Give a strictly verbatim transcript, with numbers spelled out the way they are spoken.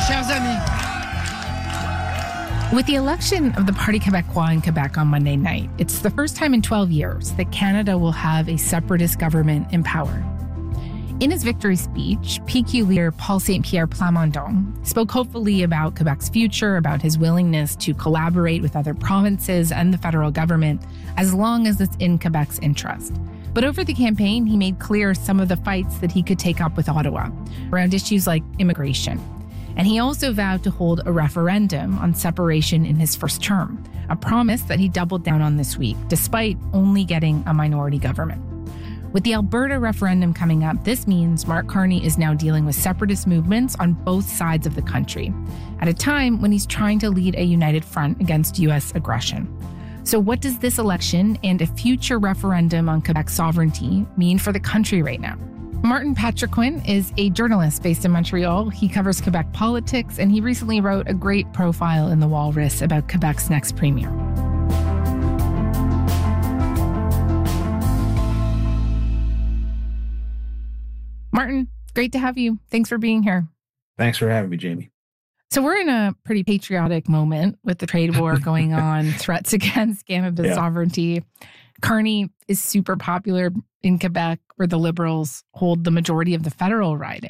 chers amis. With the election of the Parti Québécois in Quebec on Monday night, it's the first time in twelve years that Canada will have a separatist government in power. In his victory speech, P Q leader Paul Saint-Pierre Plamondon spoke hopefully about Quebec's future, about his willingness to collaborate with other provinces and the federal government as long as it's in Quebec's interest. But over the campaign, he made clear some of the fights that he could take up with Ottawa around issues like immigration. And he also vowed to hold a referendum on separation in his first term, a promise that he doubled down on this week, despite only getting a minority government. With the Alberta referendum coming up, this means Mark Carney is now dealing with separatist movements on both sides of the country, at a time when he's trying to lead a united front against U S aggression. So what does this election and a future referendum on Quebec sovereignty mean for the country right now? Martin Patriquin is a journalist based in Montreal. He covers Quebec politics, and he recently wrote a great profile in The Walrus about Quebec's next premier. Martin, great to have you. Thanks for being here. Thanks for having me, Jamie. So we're in a pretty patriotic moment with the trade war going on, threats against Canada's yeah. sovereignty. Carney is super popular in Quebec, where the Liberals hold the majority of the federal riding.